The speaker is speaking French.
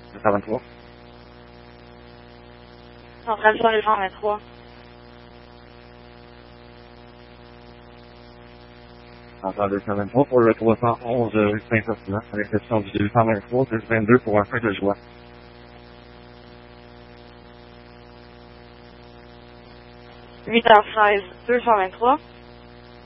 223. Centrale sur les 123. Centrale 223 pour le 311 rue Saint-Ferdinand, à l'exception du 223, 222 pour un feu de joie. Huit h 16 223.